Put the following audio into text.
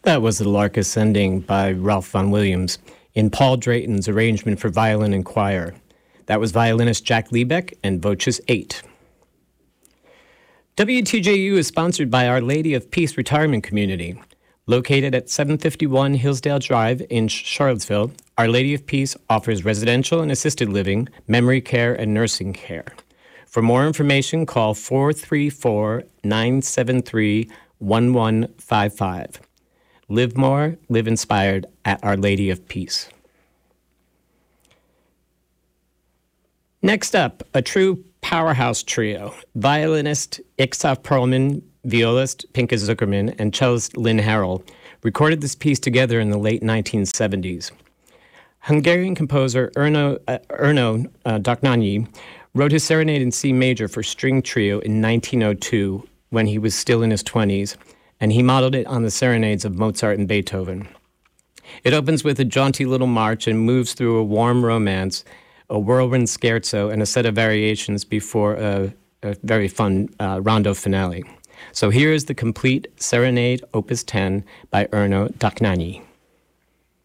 That was The Lark Ascending by Ralph Vaughan Williams in Paul Drayton's arrangement for violin and choir. That was violinist Jack Liebeck and Voces 8. WTJU is sponsored by Our Lady of Peace Retirement Community. Located at 751 Hillsdale Drive in Charlottesville, Our Lady of Peace offers residential and assisted living, memory care, and nursing care. For more information, call 434-973-1155. Live more, live inspired at Our Lady of Peace. Next up, a true powerhouse trio. Violinist Itzhak Perlman, violist Pinka Zuckerman, and cellist Lynn Harrell recorded this piece together in the late 1970s. Hungarian composer Erno Dohnányi wrote his Serenade in C major for string trio in 1902 when he was still in his 20s, and he modeled it on the serenades of Mozart and Beethoven. It opens with a jaunty little march and moves through a warm romance, a whirlwind scherzo, and a set of variations before a very fun rondo finale. So here is the complete Serenade, Opus 10, by Erno Dohnányi.